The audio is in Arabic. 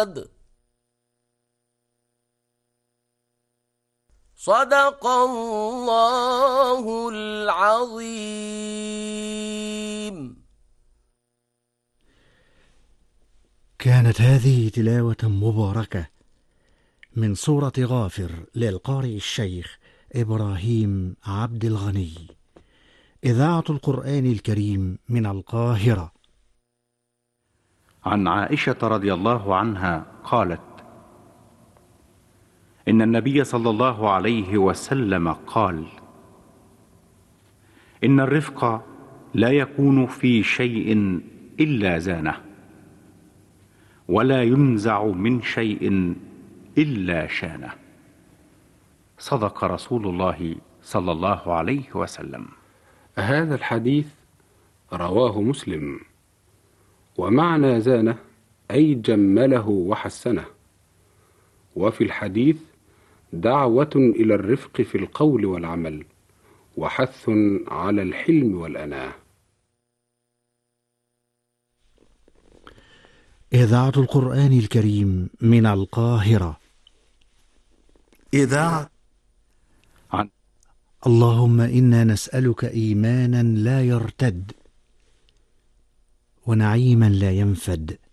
صدق الله العظيم. كانت هذه تلاوة مباركة من سورة غافر للقارئ الشيخ إبراهيم عبد الغني، إذاعة القرآن الكريم من القاهرة. عن عائشة رضي الله عنها قالت: إن النبي صلى الله عليه وسلم قال: إن الرفق لا يكون في شيء إلا زانه، ولا ينزع من شيء إلا شانه. صدق رسول الله صلى الله عليه وسلم. هذا الحديث رواه مسلم، ومعنى زانه أي جمله وحسنه. وفي الحديث دعوة إلى الرفق في القول والعمل، وحث على الحلم والأناة. إذاعة القرآن الكريم من القاهرة. إذاعة. اللهم إنا نسألك إيمانا لا يرتد، ونعيما لا ينفد،